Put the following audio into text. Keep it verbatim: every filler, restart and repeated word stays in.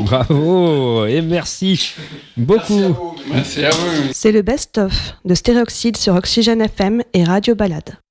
Bravo et merci beaucoup. Merci à vous. C'est le best-of de Stéréoxyde sur Oxygène F M et Radio Balade.